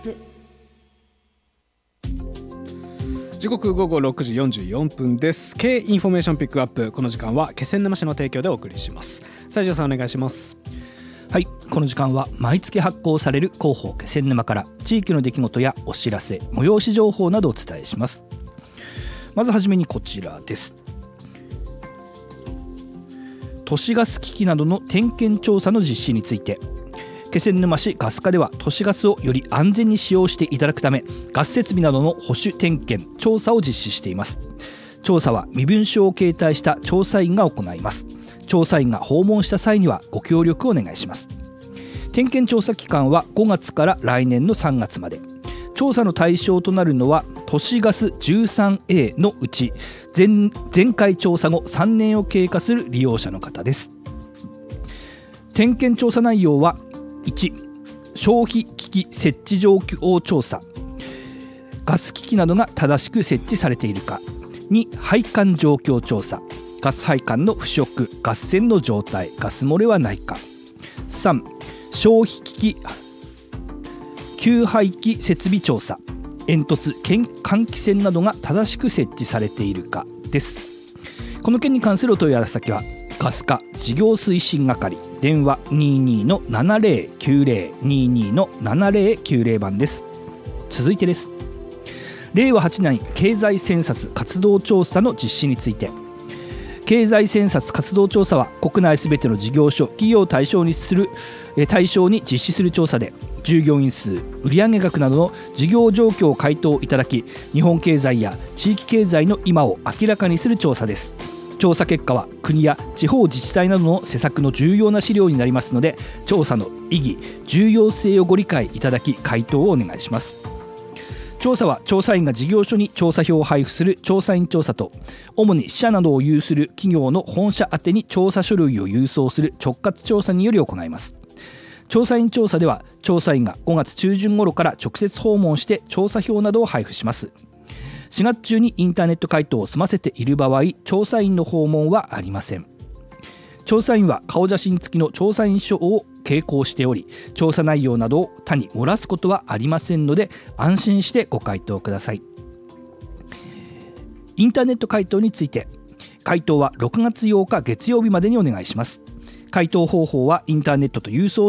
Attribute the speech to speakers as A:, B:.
A: 時刻午後6時44分です。経営インフォメーションピックアップ。この時間は気仙沼市の提供でお送りします。西条さんお願いします。
B: はい、この時間は毎月発行される広報気仙沼から地域の出来事やお知らせ、催し情報などをお伝えします。まずはじめにこちらです。都市ガス機器などの点検調査の実施について、気仙沼市ガス課では都市ガスをより安全に使用していただくため、ガス設備などの保守点検調査を実施しています。調査は身分証を携帯した調査員が行います。調査員が訪問した際にはご協力をお願いします。点検調査期間は5月から来年の3月まで。調査の対象となるのは都市ガス 13A のうち 前回調査後3年を経過する利用者の方です。点検調査内容は1、消費機器設置状況調査、ガス機器などが正しく設置されているか。2、配管状況調査、ガス配管の腐食、ガス栓の状態、ガス漏れはないか。3、消費機器給排気設備調査、煙突換気扇などが正しく設置されているかです。この件に関するお問い合わせ先はガス課事業推進係、電話 22-7090 22-7090 番です。続いてです。令和8年経済選撮活動調査の実施について、経済選撮活動調査は国内すべての事業所企業を対象に実施する調査で、従業員数、売上額などの事業状況を回答いただき、日本経済や地域経済の今を明らかにする調査です。調査結果は国や地方自治体などの施策の重要な資料になりますので、調査の意義、重要性をご理解いただき回答をお願いします。調査は調査員が事業所に調査票を配布する調査員調査と、主に支社などを有する企業の本社宛に調査書類を郵送する直轄調査により行います。調査員調査では調査員が5月中旬頃から直接訪問して調査票などを配布します。4月中にインターネット回答を済ませている場合、調査員の訪問はありません。調査員は顔写真付きの調査員証を携行しており、調査内容などを他に漏らすことはありませんので、安心してご回答ください。インターネット回答について、回答は6月8日月曜日までにお願いします。回答方法はインターネットと郵送